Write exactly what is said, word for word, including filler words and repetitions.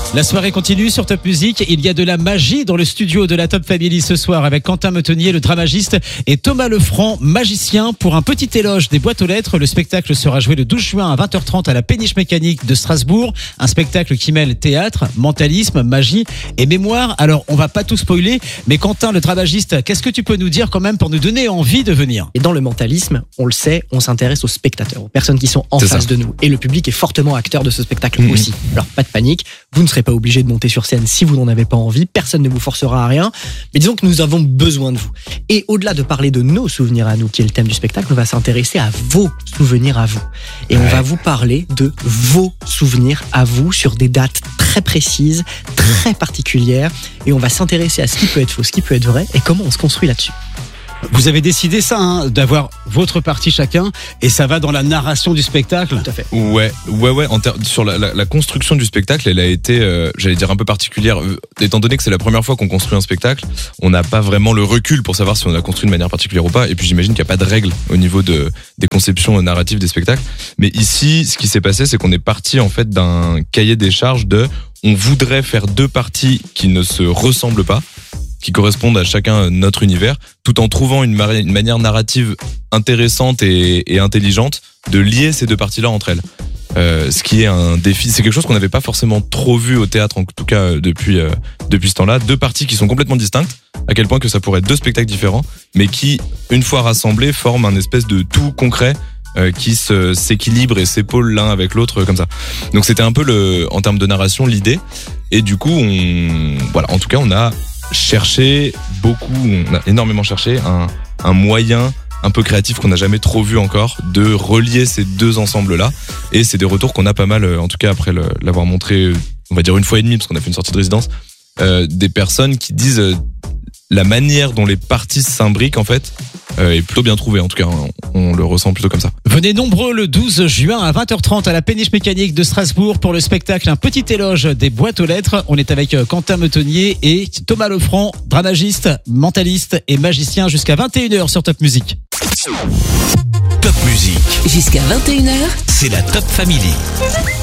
La soirée continue sur Top Music. Il y a de la magie dans le studio de la Top Family ce soir avec Quentin Meutenier, le dramagiste, et Thomas Lefranc, magicien, pour un petit éloge des boîtes aux lettres. Le spectacle sera joué le douze juin à vingt heures trente à la Péniche Mécanique de Strasbourg. Un spectacle qui mêle théâtre, mentalisme, magie et mémoire. Alors, on va pas tout spoiler, mais Quentin, le dramagiste, qu'est-ce que tu peux nous dire quand même pour nous donner envie de venir? Et dans le mentalisme, on le sait, on s'intéresse aux spectateurs, aux personnes qui sont en C'est face ça. de nous. Et le public est fortement acteur de ce spectacle Mmh. aussi. Alors, pas de panique, vous ne serez pas obligé de monter sur scène si vous n'en avez pas envie, personne ne vous forcera à rien, mais disons que nous avons besoin de vous. Et au-delà de parler de nos souvenirs à nous, qui est le thème du spectacle, on va s'intéresser à vos souvenirs à vous. Et on Ouais. va vous parler de vos souvenirs à vous sur des dates très précises, très particulières, et on va s'intéresser à ce qui peut être faux, ce qui peut être vrai, et comment on se construit là-dessus. Vous avez décidé ça, hein, d'avoir votre partie chacun, et ça va dans la narration du spectacle. Tout à fait. Ouais, ouais, ouais. En ter- sur la, la, la construction du spectacle, elle a été, euh, j'allais dire, un peu particulière. Euh, Étant donné que c'est la première fois qu'on construit un spectacle, on n'a pas vraiment le recul pour savoir si on a construit de manière particulière ou pas. Et puis j'imagine qu'il n'y a pas de règles au niveau de, des conceptions narratives des spectacles. Mais ici, ce qui s'est passé, c'est qu'on est parti en fait d'un cahier des charges de, on voudrait faire deux parties qui ne se ressemblent pas, qui correspondent à chacun notre univers, tout en trouvant une, mari- une manière narrative intéressante et, et intelligente de lier ces deux parties-là entre elles. Euh, ce qui est un défi, c'est quelque chose qu'on n'avait pas forcément trop vu au théâtre, en tout cas euh, depuis euh, depuis ce temps-là. Deux parties qui sont complètement distinctes, à quel point que ça pourrait être deux spectacles différents, mais qui, une fois rassemblés, forment un espèce de tout concret euh, qui se, s'équilibre et s'épaule l'un avec l'autre euh, comme ça. Donc c'était un peu le, en termes de narration, l'idée. Et du coup, on, voilà, en tout cas, on a cherché beaucoup, on a énormément cherché un, un moyen un peu créatif qu'on n'a jamais trop vu encore de relier ces deux ensembles-là. Et c'est des retours qu'on a pas mal, en tout cas après le, l'avoir montré, on va dire une fois et demie, parce qu'on a fait une sortie de résidence, euh, des personnes qui disent euh, la manière dont les parties s'imbriquent en fait euh, est plutôt bien trouvée. En tout cas, on, on le ressent plutôt comme ça. Venez nombreux le douze juin à vingt heures trente à la Péniche Mécanique de Strasbourg pour le spectacle Un petit éloge des boîtes aux lettres. On est avec Quentin Meutenier et Thomas Lefranc, dramagiste, mentaliste et magicien jusqu'à vingt et une heures sur Top Music. Top Music, Jusqu'à vingt et une heures. c'est la Top Family.